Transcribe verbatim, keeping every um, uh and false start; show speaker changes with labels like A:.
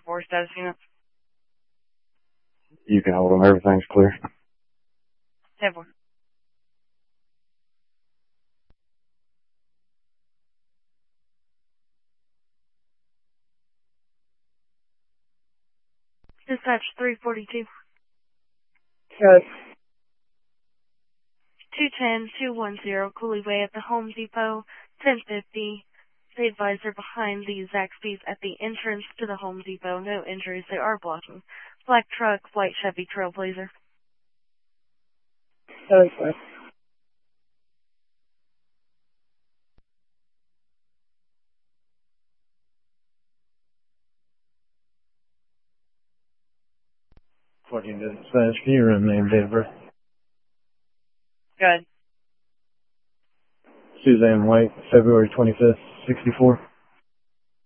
A: four status units.
B: You can hold them. Everything's clear.
A: ten four. Dispatch three forty-two.
C: Good.
A: two ten, two one zero, Cooley Way at the Home Depot, ten fifty. The advisor behind the Zaxby's at the entrance to the Home Depot. No injuries. They are blocking. Black truck, white Chevy Trailblazer.
C: Good, good.
B: fourteen to dispatch. Can you run name, date of birth?
A: Good.
B: Suzanne White, February twenty-fifth, sixty-four.